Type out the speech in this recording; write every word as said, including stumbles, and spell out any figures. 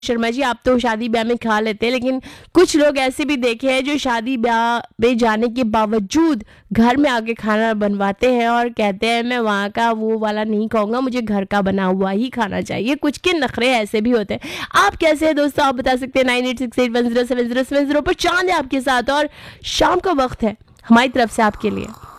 शर्मा जी, आप तो शादी ब्याह में खा लेते हैं, लेकिन कुछ लोग ऐसे भी देखे हैं जो शादी ब्याह में जाने के बावजूद घर में आके खाना बनवाते हैं और कहते हैं मैं वहाँ का वो वाला नहीं खाऊंगा, मुझे घर का बना हुआ ही खाना चाहिए। कुछ के नखरे ऐसे भी होते हैं। आप कैसे हैं दोस्तों, आप बता सकते हैं nine eight six eight one zero seven zero seven zero पर। चांद है आपके साथ और शाम का वक्त है हमारी तरफ से आपके लिए।